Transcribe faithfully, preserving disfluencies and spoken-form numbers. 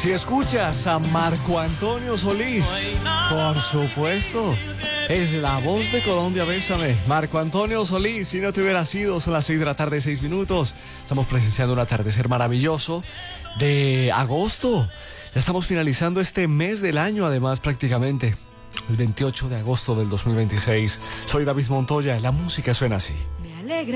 Si escuchas a Marco Antonio Solís, por supuesto, es la voz de Colombia, bésame. Marco Antonio Solís, si no te hubiera sido, son las seis de la tarde, seis minutos. Estamos presenciando un atardecer maravilloso de agosto. Ya estamos finalizando este mes del año, además, prácticamente. El veintiocho de agosto del dos mil veintiséis. Soy David Montoya, la música suena así. Me alegra.